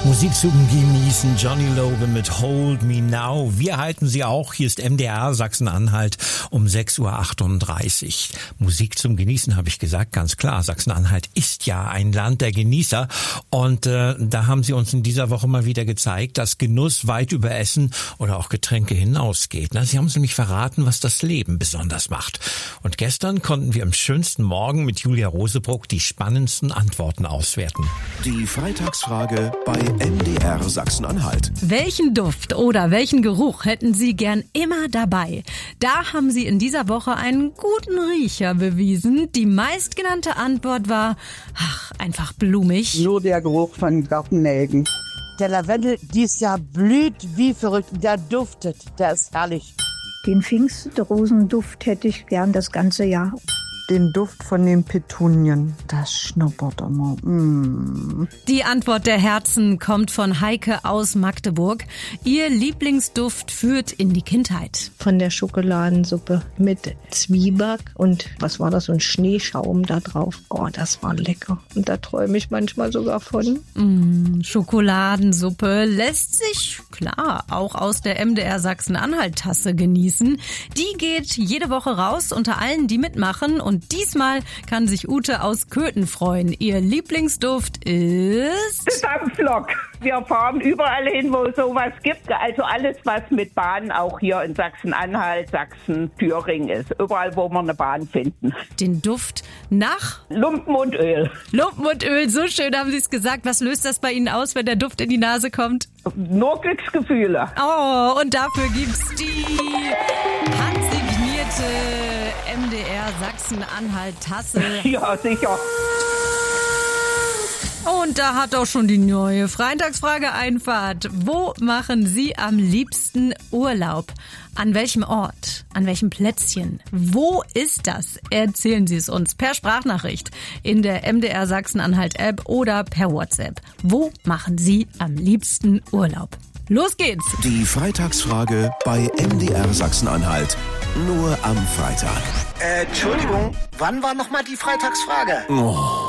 Musik zum Genießen, Johnny Logan mit Hold Me Now. Wir halten Sie auch, hier ist MDR Sachsen-Anhalt um 6:38 Uhr. Musik zum Genießen, habe ich gesagt, ganz klar. Sachsen-Anhalt ist ja ein Land der Genießer und da haben Sie uns in dieser Woche mal wieder gezeigt, dass Genuss weit über Essen oder auch Getränke hinausgeht. Sie haben uns nämlich verraten, was das Leben besonders macht. Und gestern konnten wir am schönsten Morgen mit Julia Rosebruck die spannendsten Antworten auswerten. Die Freitagsfrage bei MDR Sachsen-Anhalt. Welchen Duft oder welchen Geruch hätten Sie gern immer dabei? Da haben Sie in dieser Woche einen guten Riecher bewiesen. Die meistgenannte Antwort war, einfach blumig. Nur der Geruch von Gartennelken. Der Lavendel dieses Jahr blüht wie verrückt. Der duftet, der ist herrlich. Den Pfingstrosenduft hätte ich gern das ganze Jahr. Den Duft von den Petunien, das schnuppert immer. Die Antwort der Herzen kommt von Heike aus Magdeburg. Ihr Lieblingsduft führt in die Kindheit. Von der Schokoladensuppe mit Zwieback und was war das, so ein Schneeschaum da drauf. Oh, das war lecker. Und da träume ich manchmal sogar von. Schokoladensuppe lässt sich, klar, auch aus der MDR Sachsen-Anhalt-Tasse genießen. Die geht jede Woche raus unter allen, die mitmachen. Und diesmal kann sich Ute aus Köthen freuen. Ihr Lieblingsduft ist... Dampflok. Wir fahren überall hin, wo es sowas gibt. Also alles, was mit Bahn auch hier in Sachsen-Anhalt, Sachsen, Thüringen ist. Überall, wo wir eine Bahn finden. Den Duft nach... Lumpen und Öl. Lumpen und Öl, so schön haben Sie es gesagt. Was löst das bei Ihnen aus, wenn der Duft in die Nase kommt? Nur Glücksgefühle. Oh, und dafür gibt's die handsignierte MDR Sachsen-Anhalt-Tasse. Ja, sicher. Und da hat auch schon die neue Freitagsfrage Einfahrt. Wo machen Sie am liebsten Urlaub? An welchem Ort? An welchem Plätzchen? Wo ist das? Erzählen Sie es uns per Sprachnachricht in der MDR Sachsen-Anhalt-App oder per WhatsApp. Wo machen Sie am liebsten Urlaub? Los geht's! Die Freitagsfrage bei MDR Sachsen-Anhalt. Nur am Freitag. Entschuldigung, wann war nochmal die Freitagsfrage? Oh.